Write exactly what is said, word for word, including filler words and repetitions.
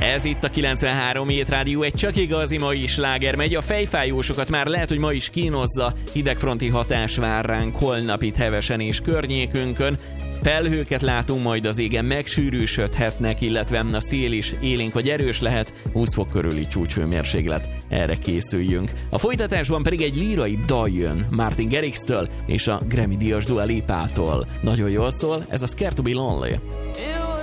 Ez itt a kilencvenhárom Hét Rádió, egy csak igazi mai sláger megy. A fejfájósokat már lehet, hogy ma is kínozza. Hidegfronti hatás vár ránk holnap itt hevesen és környékünkön. Felhőket látunk majd az égen, megsűrűsödhetnek, illetve a szél is élénk vagy erős lehet, húsz fok körüli csúcshőmérséklet. Erre készüljünk. A folytatásban pedig egy lírai dal jön Martin Garrix-től és a Grammy-díjas Dua Lipától. Nagyon jól szól, ez a Scared to be Lonely.